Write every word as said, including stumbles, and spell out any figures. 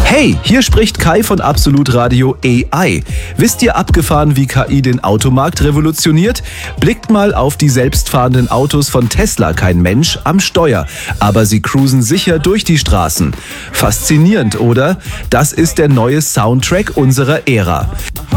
Hey, hier spricht Kai von Absolut Radio A I. Wisst ihr abgefahren, wie K I den Automarkt revolutioniert? Blickt mal auf die selbstfahrenden Autos von Tesla. Kein Mensch am Steuer, aber sie cruisen sicher durch die Straßen. Faszinierend, oder? Das ist der neue Soundtrack unserer Ära.